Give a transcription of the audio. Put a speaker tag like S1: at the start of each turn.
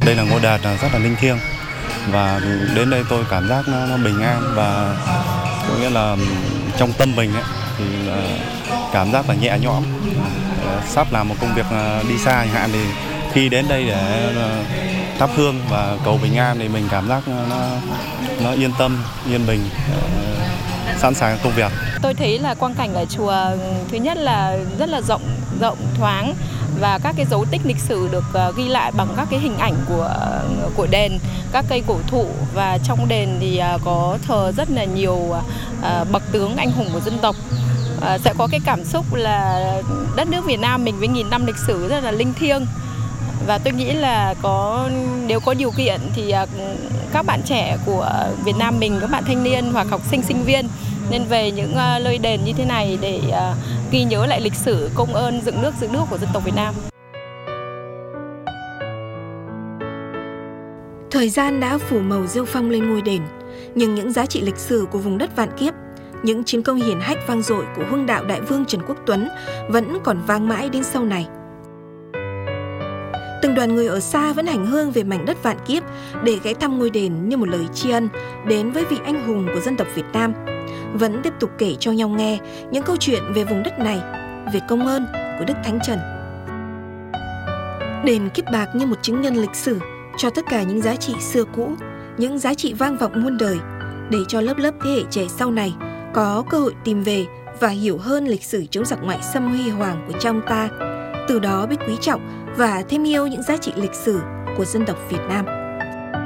S1: Đây là ngôi đền rất là linh thiêng, và đến đây tôi cảm giác nó bình an, và có nghĩa là trong tâm mình ấy, thì cảm giác là nhẹ nhõm. Sắp làm một công việc đi xa chẳng hạn, thì khi đến đây để thắp hương và cầu bình an thì mình cảm giác nó yên tâm, yên bình, sẵn sàng công việc.
S2: Tôi thấy là quang cảnh ở chùa thứ nhất là rất là rộng thoáng, và các cái dấu tích lịch sử được ghi lại bằng các cái hình ảnh của đền, các cây cổ thụ, và trong đền thì có thờ rất là nhiều bậc tướng anh hùng của dân tộc. Sẽ có cái cảm xúc là đất nước Việt Nam mình với nghìn năm lịch sử rất là linh thiêng, và tôi nghĩ là nếu có điều kiện thì các bạn trẻ của Việt Nam mình, các bạn thanh niên hoặc học sinh sinh viên nên về những nơi đền như thế này để ghi nhớ lại lịch sử công ơn dựng nước của dân tộc Việt Nam.
S3: Thời gian đã phủ màu rêu phong lên ngôi đền, nhưng những giá trị lịch sử của vùng đất Vạn Kiếp, những chiến công hiển hách vang dội của Hưng đạo Đại vương Trần Quốc Tuấn vẫn còn vang mãi đến sau này. Từng đoàn người ở xa vẫn hành hương về mảnh đất Vạn Kiếp để ghé thăm ngôi đền như một lời tri ân đến với vị anh hùng của dân tộc Việt Nam, vẫn tiếp tục kể cho nhau nghe những câu chuyện về vùng đất này, về công ơn của Đức Thánh Trần. Đền Kiếp Bạc như một chứng nhân lịch sử cho tất cả những giá trị xưa cũ, những giá trị vang vọng muôn đời, để cho lớp thế hệ trẻ sau này có cơ hội tìm về và hiểu hơn lịch sử chống giặc ngoại xâm huy hoàng của cha ông ta, từ đó biết quý trọng và thêm yêu những giá trị lịch sử của dân tộc Việt Nam.